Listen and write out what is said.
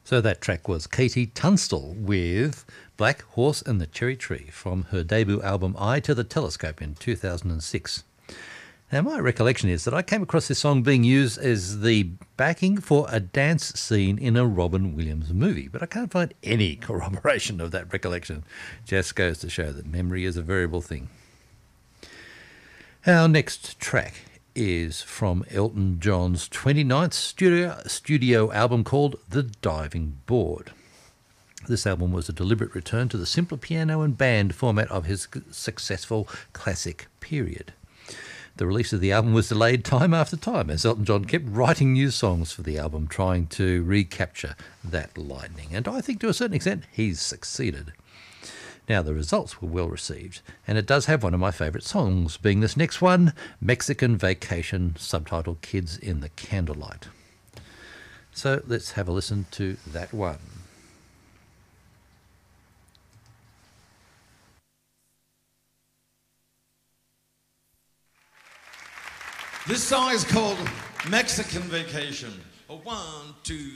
So that track was Katie Tunstall with Black Horse and the Cherry Tree from her debut album Eye to the Telescope in 2006. Now, my recollection is that I came across this song being used as the backing for a dance scene in a Robin Williams movie, but I can't find any corroboration of that recollection. Just goes to show that memory is a variable thing. Our next track is from Elton John's 29th studio album called The Diving Board. This album was a deliberate return to the simpler piano and band format of his successful classic period. The release of the album was delayed time after time as Elton John kept writing new songs for the album, trying to recapture that lightning. And I think to a certain extent he's succeeded. Now, the results were well received, and it does have one of my favourite songs, being this next one, Mexican Vacation, subtitled Kids in the Candlelight. So let's have a listen to that one. This song is called Mexican Vacation. A 1, 2.